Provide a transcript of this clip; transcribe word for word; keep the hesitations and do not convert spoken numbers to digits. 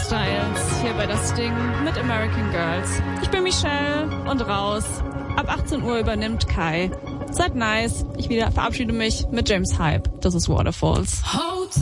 Styles hier bei Das Ding mit American Girls. Ich bin Michelle und raus. Ab achtzehn Uhr übernimmt Kai. Seid nice. Ich wieder verabschiede mich mit James Hype. Das ist Waterfalls.